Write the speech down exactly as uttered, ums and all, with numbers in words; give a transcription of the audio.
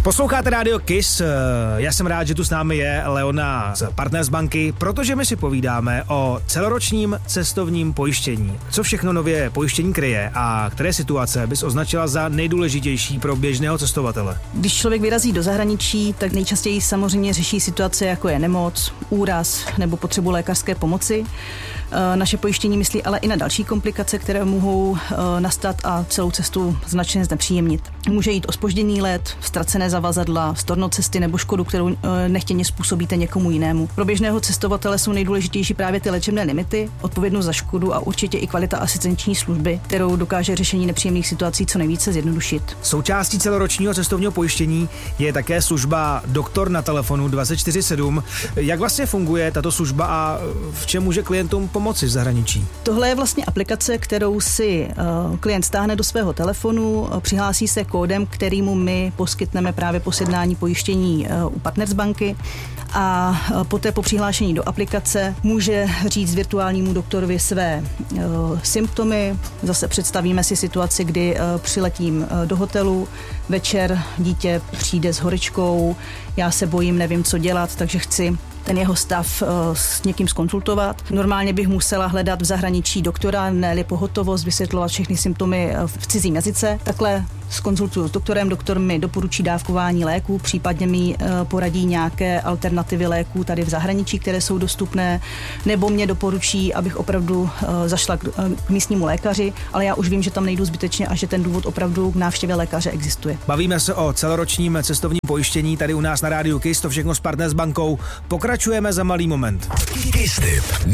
Posloucháte Radio Kiss, já jsem rád, že tu s námi je Leona z Partners banky, protože my si povídáme o celoročním cestovním pojištění. Co všechno nově pojištění kryje a které situace bys označila za nejdůležitější pro běžného cestovatele? Když člověk vyrazí do zahraničí, tak nejčastěji samozřejmě řeší situace, jako je nemoc, úraz nebo potřebu lékařské pomoci. Naše pojištění myslí ale i na další komplikace, které mohou nastat a celou cestu značně znepříjemnit. Může jít o zpožděný let, ztracené zavazadla, storno cesty nebo škodu, kterou nechtěně způsobíte někomu jinému. Pro běžného cestovatele jsou nejdůležitější právě ty léčebné limity, odpovědnost za škodu a určitě i kvalita asistenční služby, kterou dokáže řešení nepříjemných situací co nejvíce zjednodušit. Součástí celoročního cestovního pojištění je také služba Doktor na telefonu dvacet čtyři sedm. Jak vlastně funguje tato služba a v čem může klientům pomoci v zahraničí? Tohle je vlastně aplikace, kterou si uh, klient stáhne do svého telefonu, uh, přihlásí se kódem, který mu my poskytneme právě po sjednání pojištění uh, u Partners banky a uh, poté po přihlášení do aplikace může říct virtuálnímu doktorovi své uh, symptomy. Zase představíme si situaci, kdy uh, přiletím uh, do hotelu, večer dítě přijde s horečkou, já se bojím, nevím, co dělat, takže chci ten jeho stav uh, s někým zkonzultovat. Normálně bych musela hledat v zahraničí doktora, ne-li pohotovost, vysvětlovat všechny symptomy uh, v cizím jazyce. Takhle zkonzultuju s doktorem, doktor mi doporučí dávkování léků, případně mi uh, poradí nějaké alternativy léků tady v zahraničí, které jsou dostupné, nebo mě doporučí, abych opravdu uh, zašla k, uh, k místnímu lékaři, ale já už vím, že tam nejdu zbytečně a že ten důvod opravdu k návštěvě lékaře existuje. Bavíme se o celoročním cestovním pojištění tady u nás na rádiu Kiss, to všechno s Partners bankou. Pokračujeme za malý moment. Kiss Tip.